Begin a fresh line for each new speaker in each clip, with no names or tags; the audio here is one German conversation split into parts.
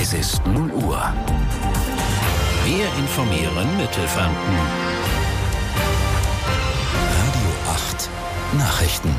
Es ist 0 Uhr. Wir informieren Mittelfranken. Radio 8 Nachrichten.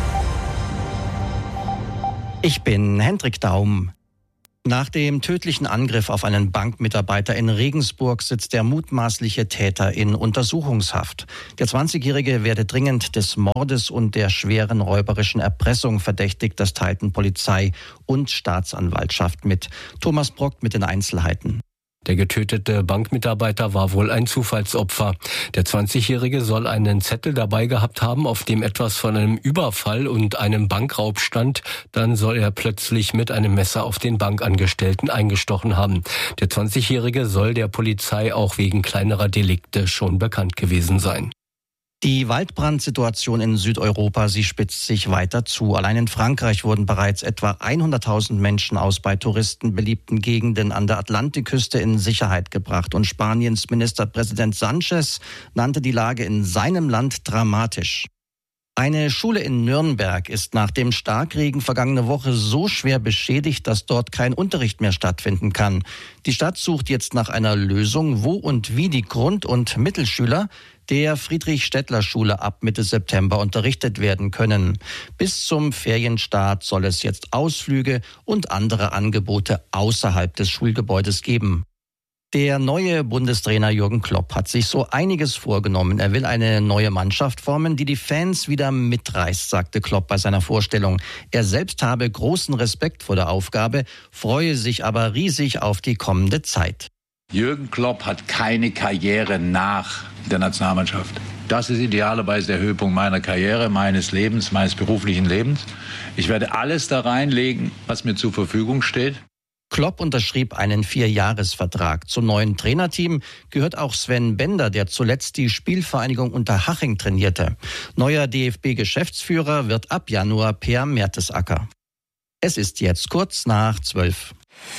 Ich bin Hendrik Daum. Nach dem tödlichen Angriff auf einen Bankmitarbeiter in Regensburg sitzt der mutmaßliche Täter in Untersuchungshaft. Der 20-Jährige werde dringend des Mordes und der schweren räuberischen Erpressung verdächtigt. Das teilten Polizei und Staatsanwaltschaft mit. Thomas Brock mit den Einzelheiten.
Der getötete Bankmitarbeiter war wohl ein Zufallsopfer. Der 20-Jährige soll einen Zettel dabei gehabt haben, auf dem etwas von einem Überfall und einem Bankraub stand. Dann soll er plötzlich mit einem Messer auf den Bankangestellten eingestochen haben. Der 20-Jährige soll der Polizei auch wegen kleinerer Delikte schon bekannt gewesen sein.
Die Waldbrandsituation in Südeuropa, sie spitzt sich weiter zu. Allein in Frankreich wurden bereits etwa 100.000 Menschen aus bei Touristen beliebten Gegenden an der Atlantikküste in Sicherheit gebracht. Und Spaniens Ministerpräsident Sánchez nannte die Lage in seinem Land dramatisch. Eine Schule in Nürnberg ist nach dem Starkregen vergangene Woche so schwer beschädigt, dass dort kein Unterricht mehr stattfinden kann. Die Stadt sucht jetzt nach einer Lösung, wo und wie die Grund- und Mittelschüler der Friedrich-Städtler-Schule ab Mitte September unterrichtet werden können. Bis zum Ferienstart soll es jetzt Ausflüge und andere Angebote außerhalb des Schulgebäudes geben. Der neue Bundestrainer Jürgen Klopp hat sich so einiges vorgenommen. Er will eine neue Mannschaft formen, die Fans wieder mitreißt, sagte Klopp bei seiner Vorstellung. Er selbst habe großen Respekt vor der Aufgabe, freue sich aber riesig auf die kommende Zeit.
Jürgen Klopp hat keine Karriere nach der Nationalmannschaft. Das ist idealerweise der Höhepunkt meiner Karriere, meines Lebens, meines beruflichen Lebens. Ich werde alles da reinlegen, was mir zur Verfügung steht.
Klopp unterschrieb einen 4-Jahres-Vertrag. Zum neuen Trainerteam gehört auch Sven Bender, der zuletzt die Spielvereinigung Unterhaching trainierte. Neuer DFB-Geschäftsführer wird ab Januar Per Mertesacker. Es ist jetzt kurz nach 12.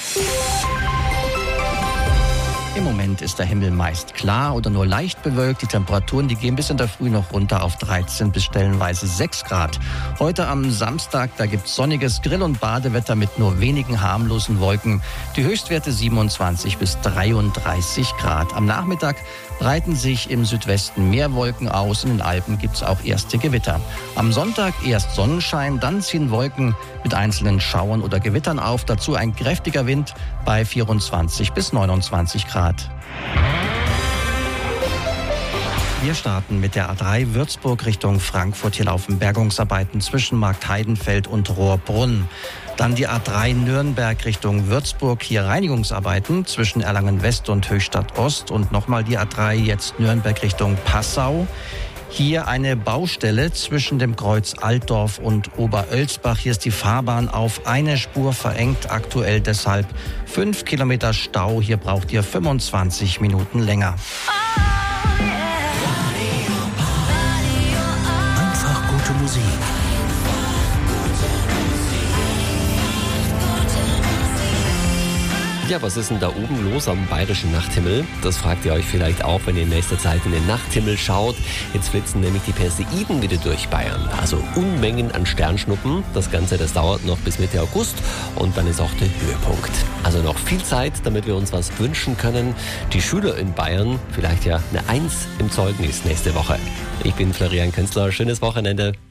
Im Moment ist der Himmel meist klar oder nur leicht bewölkt. Die Temperaturen, die gehen bis in der Früh noch runter auf 13 bis stellenweise 6 Grad. Heute am Samstag, da gibt's sonniges Grill- und Badewetter mit nur wenigen harmlosen Wolken. Die Höchstwerte 27 bis 33 Grad. Am Nachmittag breiten sich im Südwesten mehr Wolken aus. In den Alpen gibt's auch erste Gewitter. Am Sonntag erst Sonnenschein, dann ziehen Wolken mit einzelnen Schauern oder Gewittern auf. Dazu ein kräftiger Wind bei 24 bis 29 Grad. Wir starten mit der A3 Würzburg Richtung Frankfurt. Hier laufen Bergungsarbeiten zwischen Marktheidenfeld und Rohrbrunn. Dann die A3 Nürnberg Richtung Würzburg. Hier Reinigungsarbeiten zwischen Erlangen West und Höchstadt Ost. Und nochmal die A3 jetzt Nürnberg Richtung Passau. Hier eine Baustelle zwischen dem Kreuz Altdorf und Oberölsbach. Hier ist die Fahrbahn auf eine Spur verengt. Aktuell deshalb 5 Kilometer Stau. Hier braucht ihr 25 Minuten länger.
Einfach gute Musik.
Ja, was ist denn da oben los am bayerischen Nachthimmel? Das fragt ihr euch vielleicht auch, wenn ihr in nächster Zeit in den Nachthimmel schaut. Jetzt flitzen nämlich die Perseiden wieder durch Bayern. Also Unmengen an Sternschnuppen. Das Ganze, das dauert noch bis Mitte August und dann ist auch der Höhepunkt. Also noch viel Zeit, damit wir uns was wünschen können. Die Schüler in Bayern, vielleicht ja eine 1 im Zeugnis nächste Woche. Ich bin Florian Künstler. Schönes Wochenende.